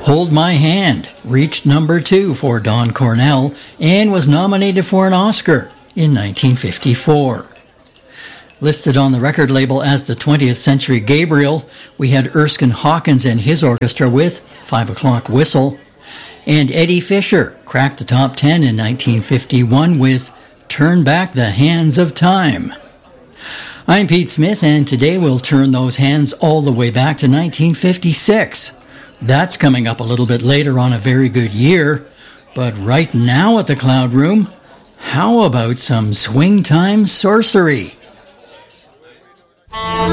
Hold My Hand reached number 2 for Don Cornell and was nominated for an Oscar in 1954. Listed on the record label as the 20th Century Gabriel, we had Erskine Hawkins and his orchestra with 5 O'Clock Whistle, and Eddie Fisher cracked the top 10 in 1951 with Turn Back the Hands of Time. I'm Pete Smith, and today we'll turn those hands all the way back to 1956. That's coming up a little bit later on A Very Good Year, but right now at the Cloud Room, how about some swing time sorcery?